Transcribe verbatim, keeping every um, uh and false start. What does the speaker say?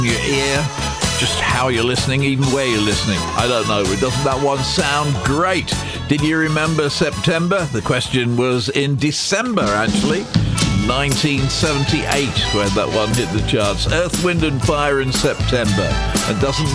your ear, just how you're listening, even where you're listening. I don't know, but doesn't that one sound great? Did you remember September? The question was in December, actually. nineteen seventy-eight, when that one hit the charts. Earth, Wind and Fire in September. And doesn't